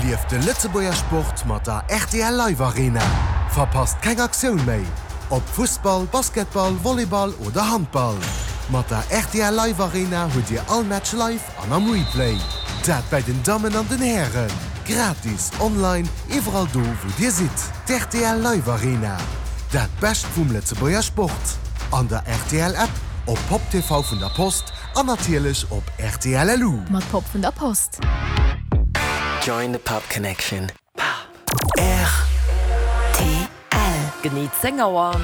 Lief de Lützeburger Sport mat der RTL Live Arena. Verpasst keine Aktion mehr. Ob Fußball, Basketball, Volleyball oder Handball. Mit der RTL Live Arena hört ihr all Match live an am Replay. Das bei den Damen und den Herren. Gratis, online, überall do, wo ihr seid. Die RTL Live Arena. Das Beste vom Lützeburger Sport. An der RTL App, auf Pop TV von der Post und natürlich auf RTL LU. Mit Pop von der Post. Join the Pop Connection. RTL. Geniet Sängerwan.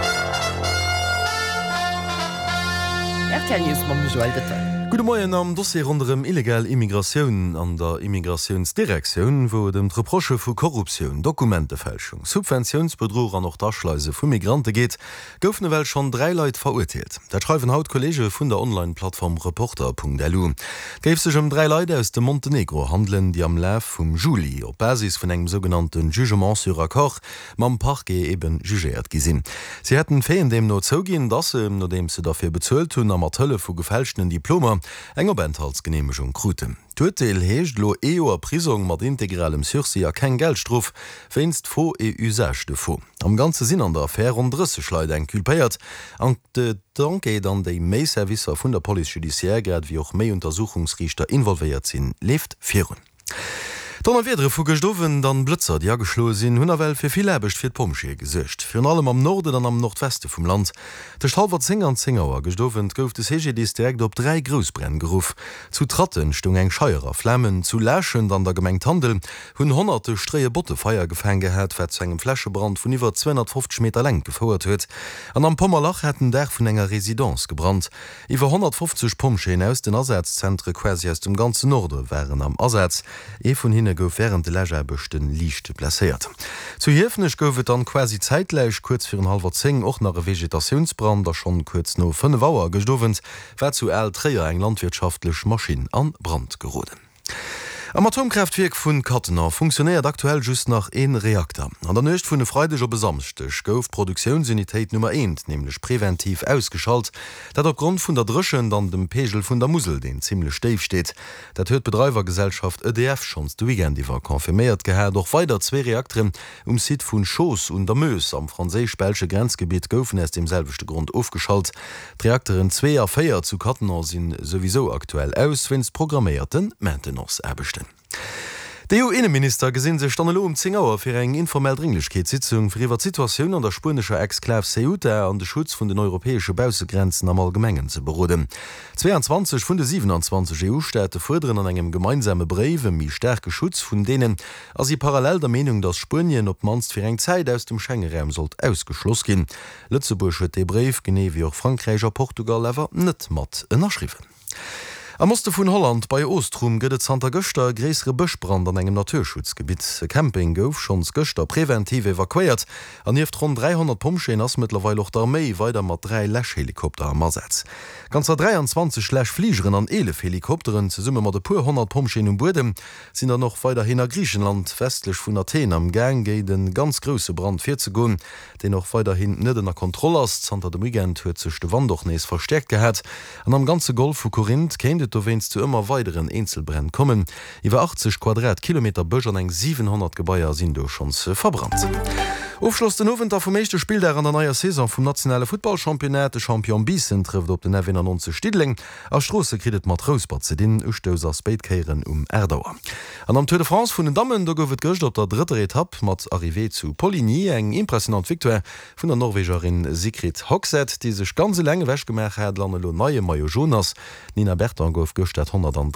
RTL News mit Joel Detail. Guten Morgen am Dossier rund um illegal Immigration an der Immigrationsdirektion, wo dem Reproche von Korruption, Dokumentenfälschung, Subventionsbetrug an noch Darschleuse von Migranten geht, goufen wel schon 3 Leute verurteilt. Das schreiben haut Kollege von der Online-Plattform Reporter.lu. Gäbe sich 3 Leute aus dem Montenegro handeln, die am Lauf vom Juli auf Basis von einem sogenannten Jugement sur Accord mam Parquet eben jugiert gesehen. Sie hätten fehlen dem nur zugehen, dass sie, nachdem sie dafür bezahlt haben, am Hölle von gefälschten Diplomen enger Benthaltsgenehmigung kruten. D'Urteil heescht lo EUer Prisung mat integralem Sursier kein Geldstruf, feinst vor Usage de faux. Am ganze Sinn an der Affäre und 30 Leute inculpéiert, an de Danke dann déi Meiservicer vun der Police Judiciaire grad wie auch méi Untersuchungsrichter involviert sinn, lebt führen. Dann wieder vu gestoven dann Blitzer die geschlo sinn hunner Welt fir viel Äbecht fir Pomschee gesicht. Für allem am Norden an am Nordweste vum Land. Der Halver Zinger an Zingauer gestoven gouf des HGDs direkt op 3 Grosbrenn geruf. Zu Tratten stung eng scheuerer Flemmen, zu Lächen an der Gemengt Handel hunn hunderte Streie Bottefeier gefäng gehät, wär zu engem Fläschebrand vun iwwer 250 Meter leng gefauert huet. An am Pommerlach hätten der vun enger Residenz gebrannt. Iwer 150 Pomscheen aus den Ersatzzentre quasi aus dem ganzen Norde wären am Ersatz. Vun hin gouf während de Lägerbechten liicht plaiert. Zu Hifnech goufet dann quasi zeitgleich kurz für halber 10 och nach Vegetationsbrand, der schon kurz no 5 Wauer gestovent, wär zu L3 eng landwirtschaftlich Maschine an Brand geroden. Am Atomkraftwerk vun Kattener funktioniert aktuell just nach 1 Reaktor. An der Nøcht vun de Freideger besamstech gouf Produktionsunitéit Nummer 1, nämlich präventiv ausgeschalt, dat aufgrund vun der Drschen dann dem Pegel vun der Musel, den ziemlich steif steht. Dat huet Betreibergesellschaft EDF schons du Weekend iwwer konfirmiert gehä, doch weiter 2 Reaktoren Sit vun Schoos und der Meus am franzisch-belsche Grenzgebiet goufen aus demselbechte Grund aufgeschalt. Reaktoren 2 a 4 zu Kattener sind sowieso aktuell aus, wenns programmierten Maintenance erbestellen. Der EU-Innenminister gesinn sech stand um 10 Uhr fir eng informell Dringlichkeitssitzung fir iwwer Situationun an der spanischer Exklav Ceuta an de Schutz vun den europäesche Bausegrenzen am Allgemengen ze beroden. 22 vun de 27 EU-Städte forderen an engem gemeinsame Breve mi stärke Schutz vun denen, as sie parallel der Meinung, dass Spanien op manst fir eng Zeit aus dem Schengen-Raum sollt ausgeschloss gin. Lützeburg huet de Brief gene wie auch Frankreich a Portugal lewer net mat ënnerschriffen. Am Oste vun Holland bei Ostrum gëtt Santa Göster gräsere Bëchbrand an engem Naturschutzgebiet. Se Camping gouf schons Göster präventiv evakuiert, an nieft rund 300 Pomscheen ass mittlerweile auch d'Armee weiter mat 3 Lächhelikopter am Ersatz. Ganzer 23 Lächfliegeren an 11 Helikopteren ze summe mat de pur 100 Pomscheen Bodem sind er noch weiter hin a Griechenland westlech vun Athen am Gang géi den ganz grosse Brand 40 gun, den noch weiterhin nëdenner Kontrolle ass. Santa de Migent huet sech de Wandochnees verstärkt gehät. An am ganze Golf vu Korinth kennt du wennst zu immer weiteren Einzelbrennen kommen. Iwer 80 Quadratkilometer Böger an eng 700 Gebäier sind du schon verbrannt. Aufschloss den Owen der vom mechte Spiel der an der neuer Saison vom nationale Footballchampionat de Champion Bissen trifft op den 9 Stidling. A Strosse kritet mat Rosbazedin Ustoser Speitkeieren Erdauer. An am Tour de France vun den Dammmen da goufet gocht op der 3. Etappe mat Arrivé zu Poligny eng impressionant Victoire vun der Norwegerin Sigrid Hogseth, die sech ganze Länge wäsch gemerk hat lande lo neue Mayo Jonas. Nina Bertrand gouf gocht 103